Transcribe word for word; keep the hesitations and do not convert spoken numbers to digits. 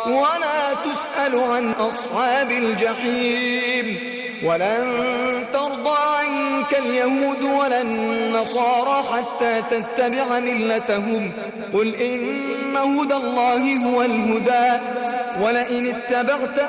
ولا تسأل عن أصحاب الجحيم. ولن ترضى عنك اليهود ولا النصارى حتى تتبع ملتهم. قل إن هدى الله هو الهدى ولئن اتبعت